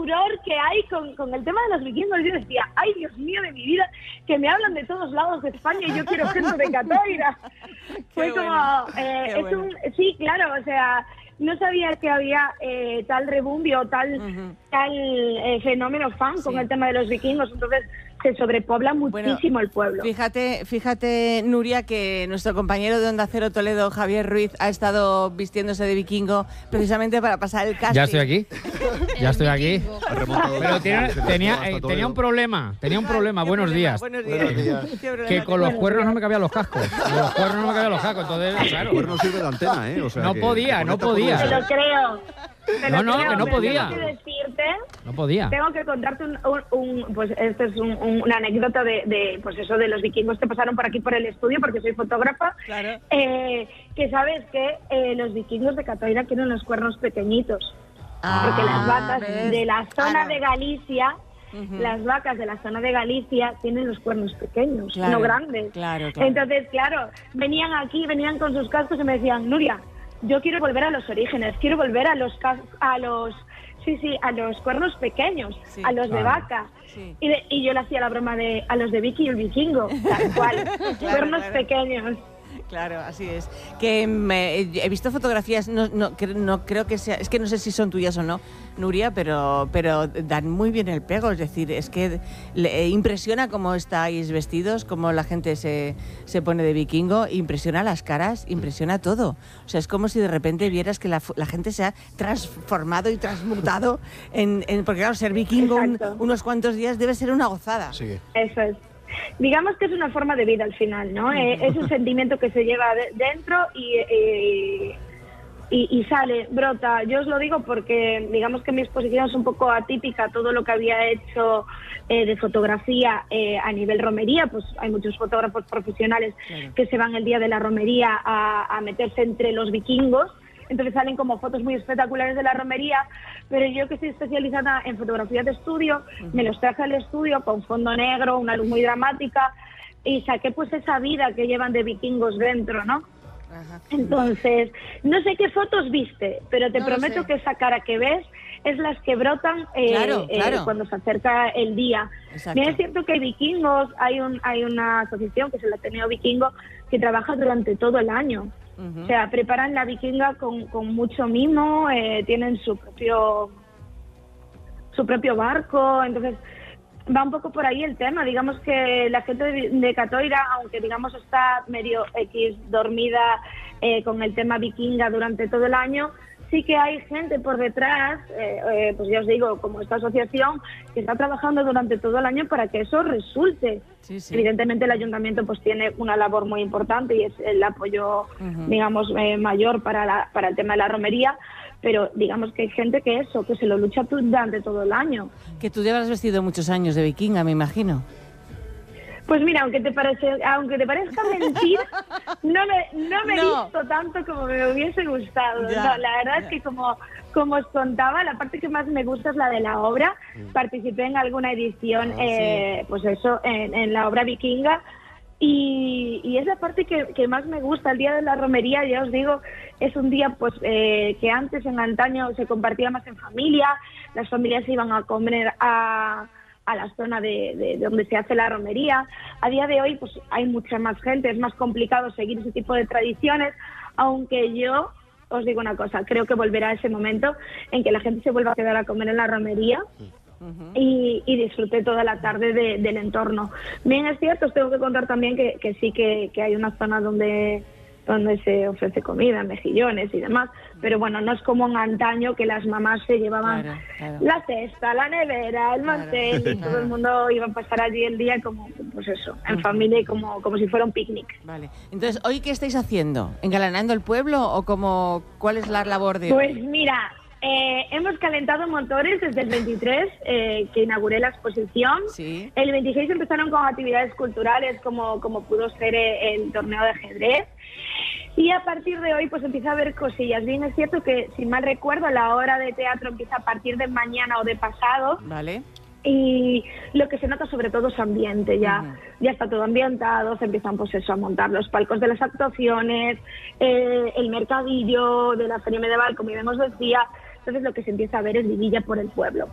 furor que hay con el tema de los vikingos. Yo decía, ay, Dios mío de mi vida, que me hablan de todos lados de España y yo quiero gente de Catoira. Fue como, sí, claro, o sea, no sabía que había tal rebumbio, tal fenómeno fan con el tema de los vikingos, entonces se sobrepobla muchísimo el pueblo. Fíjate, Nuria, que nuestro compañero de Onda Cero Toledo, Javier Ruiz, ha estado vistiéndose de vikingo precisamente para pasar el casting. Ya estoy aquí. Pero tenía un problema. Buenos días. Buenos días. Que con los cuernos no me cabían los cascos. Entonces, claro. El cuerno sirve de antena, ¿eh? O sea, no podía. Te lo creo. Que no podía. Tengo que decirte, No podía. Tengo que contarte pues esto es una anécdota de pues eso, de los vikingos que pasaron por aquí por el estudio, porque soy fotógrafa. Claro. Que sabes que los vikingos de Catoira tienen los cuernos pequeñitos. Porque las vacas de la zona de Galicia, las vacas de la zona de Galicia tienen los cuernos pequeños, no grandes. Claro. Entonces, claro, venían con sus cascos y me decían, Nuria, yo quiero volver a los orígenes, quiero volver a los cuernos pequeños, a los de vaca. Sí. Y yo le hacía la broma de a los de Vicky y el vikingo, tal cual, cuernos pequeños. Claro, así es. Que he visto fotografías, no creo que sea, es que no sé si son tuyas o no, Nuria, pero dan muy bien el pego, es decir, es que impresiona cómo estáis vestidos, cómo la gente se pone de vikingo, impresiona las caras, impresiona todo. O sea, es como si de repente vieras que la gente se ha transformado y transmutado porque claro, ser vikingo unos cuantos días debe ser una gozada. Sí. Eso es. Digamos que es una forma de vida al final, ¿no? Es un sentimiento que se lleva dentro y sale, brota. Yo os lo digo porque digamos que mi exposición es un poco atípica. Todo lo que había hecho de fotografía a nivel romería, pues hay muchos fotógrafos profesionales que se van el día de la romería a meterse entre los vikingos. Entonces salen como fotos muy espectaculares de la romería, pero yo que estoy especializada en fotografía de estudio, me los traje al estudio con fondo negro, una luz muy dramática, y saqué pues esa vida que llevan de vikingos dentro, ¿no? Entonces, no sé qué fotos viste, pero te prometo que esa cara que ves es las que brotan cuando se acerca el día. Bien, es cierto que hay vikingos, hay una asociación que es el Ateneo Vikingo que trabaja durante todo el año. O sea, preparan la vikinga con mucho mimo, tienen su propio barco, entonces va un poco por ahí el tema. Digamos que la gente de Catoira, aunque digamos está medio dormida con el tema vikinga durante todo el año, sí que hay gente por detrás, pues ya os digo, como esta asociación, que está trabajando durante todo el año para que eso resulte. Sí. Evidentemente el ayuntamiento pues tiene una labor muy importante y es el apoyo, digamos, mayor para el tema de la romería, pero digamos que hay gente que se lo lucha durante todo el año. Que tú llevas vestido muchos años de vikinga, me imagino. Pues mira, aunque te parezca mentira, no me he visto tanto como me hubiese gustado. No, la verdad es que como os contaba, la parte que más me gusta es la de la obra. Participé en alguna edición, pues eso, en la obra vikinga. Y es la parte que más me gusta. El día de la romería, ya os digo, es un día pues que antes, en antaño, se compartía más en familia. Las familias iban a comer a la zona de donde se hace la romería. A día de hoy pues hay mucha más gente, es más complicado seguir ese tipo de tradiciones, aunque yo os digo una cosa, creo que volverá ese momento en que la gente se vuelva a quedar a comer en la romería y disfrute toda la tarde del entorno. Bien, es cierto, os tengo que contar también que sí que hay una zona donde se ofrece comida, mejillones y demás, pero bueno, no es como en antaño que las mamás se llevaban la cesta, la nevera, el mantel y todo el mundo iba a pasar allí el día como, pues eso, en familia y como si fuera un picnic. Vale. Entonces, ¿hoy qué estáis haciendo? ¿Engalanando el pueblo o cuál es la labor de hoy? Pues mira, hemos calentado motores desde el 23, que inauguré la exposición. Sí. El 26 empezaron con actividades culturales como pudo ser el torneo de ajedrez. Y a partir de hoy pues empieza a haber cosillas. Bien, es cierto que, si mal recuerdo, la hora de teatro empieza a partir de mañana o de pasado. Vale. Y lo que se nota sobre todo es ambiente, ya está todo ambientado, se empiezan pues eso a montar los palcos de las actuaciones, el mercadillo de la feria medieval, como bien os decía. Entonces lo que se empieza a ver es vidilla por el pueblo.